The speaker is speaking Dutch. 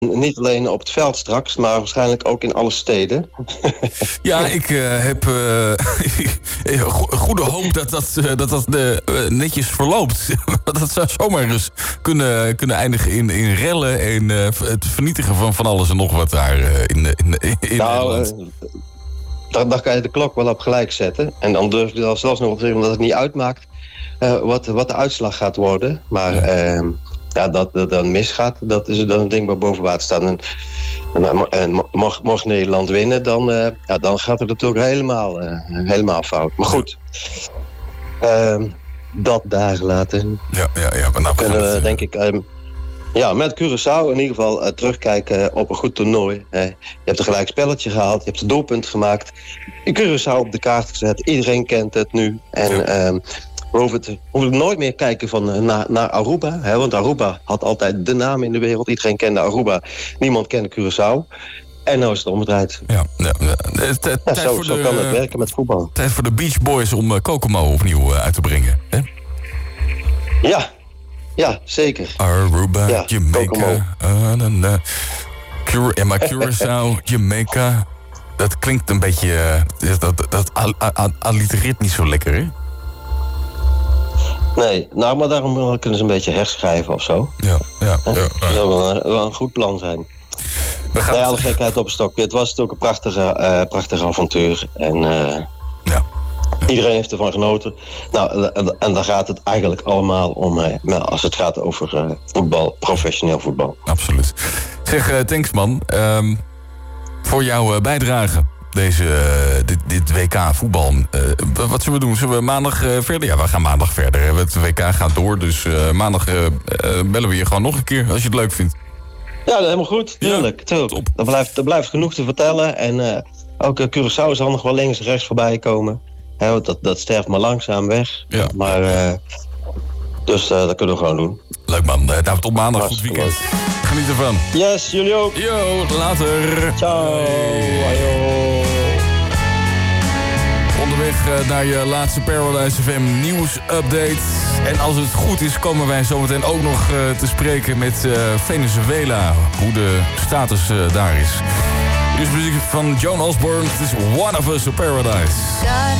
Niet alleen op het veld straks, maar waarschijnlijk ook in alle steden. Ja, ik heb goede hoop dat netjes verloopt. Dat zou zomaar eens kunnen eindigen in rellen en het vernietigen van alles en nog wat daar in Nederland. Dan kan je de klok wel op gelijk zetten. En dan durf ik zelfs nog te zeggen dat het niet uitmaakt wat de uitslag gaat worden. Maar dat het dan misgaat, dat is dan een ding waar boven water staat. En mocht Nederland winnen, dan gaat het natuurlijk helemaal fout. Maar goed, dat daar laten. Ja. Maar nou kunnen we denk ik met Curaçao in ieder geval terugkijken op een goed toernooi. Je hebt een gelijk spelletje gehaald, je hebt een doelpunt gemaakt. Curaçao op de kaart gezet, iedereen kent het nu. En we hoeven nooit meer kijken naar Aruba. Want Aruba had altijd de naam in de wereld. Iedereen kende Aruba. Niemand kende Curaçao. En nou is het omgedraaid. Ja. Zo kan het werken met voetbal. Tijd voor de Beach Boys om Kokomo opnieuw uit te brengen. Hè? Ja, zeker. Aruba, Jamaica. Maar Curaçao, Jamaica. Dat klinkt een beetje... Dat allitereert niet zo lekker, hè? Nee, maar daarom kunnen ze een beetje herschrijven of zo. Ja. Dat zou wel een goed plan zijn. Alle gekheid op een stokje. Het was natuurlijk een prachtig avontuur. En iedereen heeft ervan genoten. En daar gaat het eigenlijk allemaal om als het gaat over voetbal, professioneel voetbal. Absoluut. Zeg, thanks man. Voor jouw bijdrage. Dit WK voetbal. Wat zullen we doen? Zullen we maandag verder? Ja, we gaan maandag verder. Het WK gaat door, dus maandag bellen we je gewoon nog een keer als je het leuk vindt. Ja, helemaal goed. Tuurlijk. Er blijft genoeg te vertellen. En ook Curaçao zal nog wel links en rechts voorbij komen. Dat sterft maar langzaam weg. Ja. Maar, dus dat kunnen we gewoon doen. Leuk man. Tot maandag. Goed weekend. Leuk. Geniet ervan. Yes, jullie ook. Yo, later. Ciao. Onderweg naar je laatste Paradise FM nieuws-update. En als het goed is, komen wij zometeen ook nog te spreken met Venezuela. Hoe de status daar is. Dit is muziek van Joan Osborne. Het is One of Us op Paradise.